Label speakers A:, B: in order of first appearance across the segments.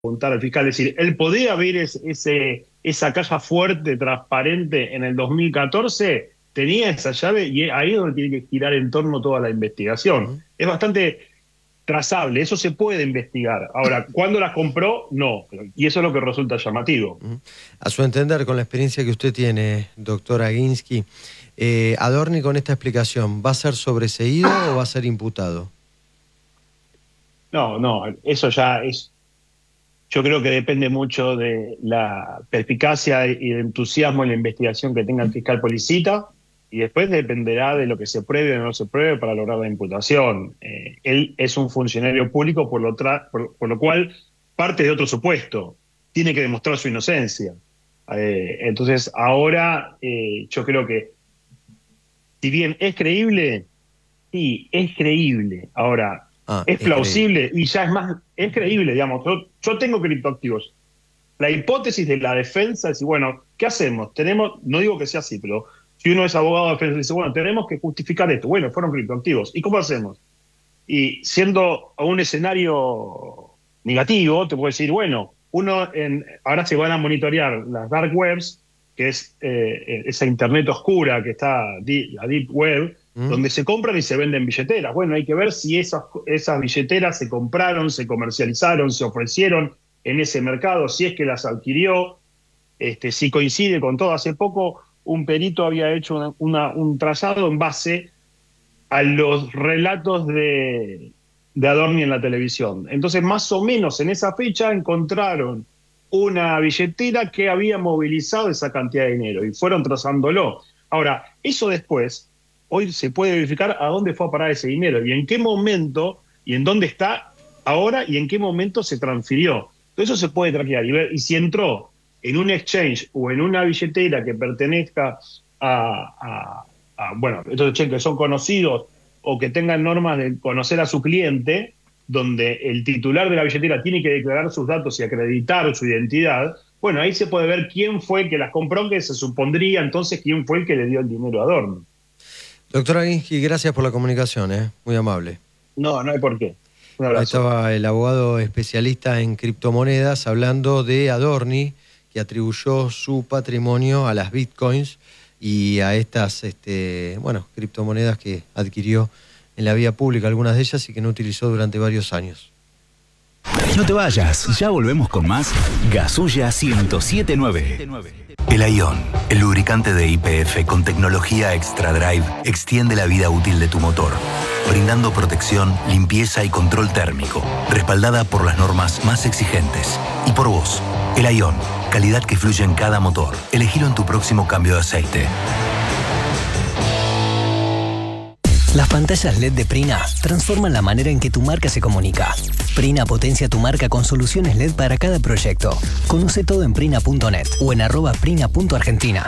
A: preguntar al fiscal, es decir, él podía abrir esa caja fuerte, transparente en el 2014, tenía esa llave y ahí es donde tiene que girar en torno toda la investigación. Es bastante trazable, eso se puede investigar. Ahora, ¿cuándo las compró? No, y eso es lo que resulta llamativo.
B: A su entender, con la experiencia que usted tiene, doctor Aguinsky, Adorni con esta explicación, ¿va a ser sobreseído o va a ser imputado?
A: No, eso ya es... Yo creo que depende mucho de la perspicacia y el entusiasmo en la investigación que tenga el fiscal Policita, y después dependerá de lo que se pruebe o no se pruebe para lograr la imputación. Él es un funcionario público, por lo cual parte de otro supuesto. Tiene que demostrar su inocencia. Entonces, ahora yo creo que, si bien es creíble, sí, es creíble. Ahora, es plausible creíble. Y ya es más, es creíble, digamos. Yo tengo criptoactivos. La hipótesis de la defensa es, bueno, ¿qué hacemos? No digo que sea así, pero si uno es abogado de defensa, dice, bueno, tenemos que justificar esto. Bueno, fueron criptoactivos. ¿Y cómo hacemos? Y siendo un escenario negativo, te puedo decir, bueno, ahora se van a monitorear las dark webs, que es esa internet oscura que está, la deep web, donde se compran y se venden billeteras. Bueno, hay que ver si esas billeteras se compraron, se comercializaron, se ofrecieron en ese mercado, si es que las adquirió, si coincide con todo. Hace poco un perito había hecho un trazado en base a los relatos de Adorni en la televisión. Entonces, más o menos en esa fecha encontraron una billetera que había movilizado esa cantidad de dinero y fueron trazándolo. Ahora, eso después, hoy se puede verificar a dónde fue a parar ese dinero y en qué momento y en dónde está ahora y en qué momento se transfirió. Todo eso se puede traquear y ver, y si entró en un exchange o en una billetera que pertenezca bueno, estos exchanges que son conocidos o que tengan normas de conocer a su cliente, donde el titular de la billetera tiene que declarar sus datos y acreditar su identidad, bueno, ahí se puede ver quién fue el que las compró, que se supondría entonces quién fue el que le dio el dinero a Adorni.
B: Doctor Aguinsky, gracias por la comunicación, muy amable.
A: No hay por qué. Un
B: abrazo. Ahí estaba el abogado especialista en criptomonedas hablando de Adorni, que atribuyó su patrimonio a las bitcoins y a estas criptomonedas que adquirió en la vía pública, algunas de ellas, y que no utilizó durante varios años.
C: No te vayas, ya volvemos con más Gasulla 107.9. El Aion, el lubricante de YPF con tecnología Extra Drive, extiende la vida útil de tu motor, brindando protección, limpieza y control térmico, respaldada por las normas más exigentes. Y por vos, el Aion, calidad que fluye en cada motor. Elegilo en tu próximo cambio de aceite.
D: Las pantallas LED de Prina transforman la manera en que tu marca se comunica. Prina potencia tu marca con soluciones LED para cada proyecto. Conoce todo en prina.net o en @prina.argentina.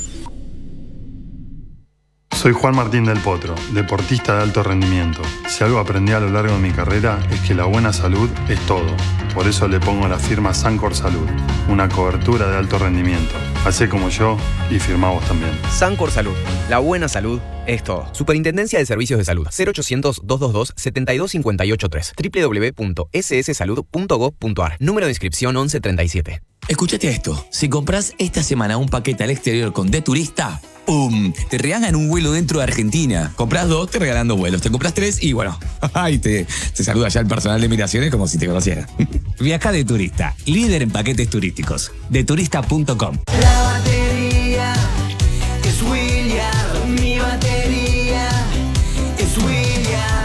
E: Soy Juan Martín del Potro, deportista de alto rendimiento. Si algo aprendí a lo largo de mi carrera es que la buena salud es todo. Por eso le pongo la firma Sancor Salud, una cobertura de alto rendimiento. Hacé como yo y firmá vos también.
F: Sancor Salud, la buena salud es todo. Superintendencia de Servicios de Salud, 0800-222-72583, www.sssalud.gov.ar, número de inscripción 1137.
G: Escúchate esto, si compras esta semana un paquete al exterior con De Turista, ¡pum! Te regalan un vuelo dentro de Argentina. Comprás 2, te regalan 2 vuelos. Te compras 3 y bueno, ay, te saluda ya el personal de migraciones como si te conociera. Viaja De Turista, líder en paquetes turísticos. Deturista.com.
H: La batería es Williard, mi batería es Williard.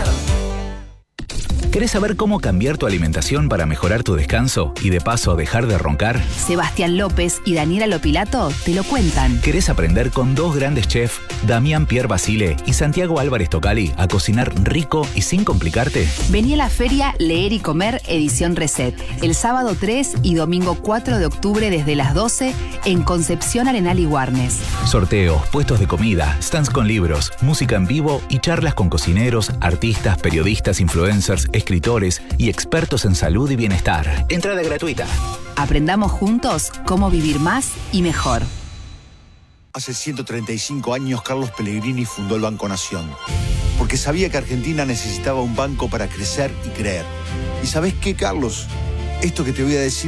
C: ¿Querés saber cómo cambiar tu alimentación para mejorar tu descanso y de paso dejar de roncar?
I: Sebastián López y Daniela Lopilato te lo cuentan.
C: ¿Querés aprender con dos grandes chefs, Damián Pierre Basile y Santiago Álvarez Tocali, a cocinar rico y sin complicarte?
I: Vení a la feria Leer y Comer Edición Reset, el sábado 3 y domingo 4 de octubre desde las 12 en Concepción, Arenal y Warnes.
C: Sorteos, puestos de comida, stands con libros, música en vivo y charlas con cocineros, artistas, periodistas, influencers, escritores y expertos en salud y bienestar. Entrada gratuita.
I: Aprendamos juntos cómo vivir más y mejor.
J: Hace 135 años Carlos Pellegrini fundó el Banco Nación, porque sabía que Argentina necesitaba un banco para crecer y creer. ¿Y sabés qué, Carlos? Esto que te voy a decir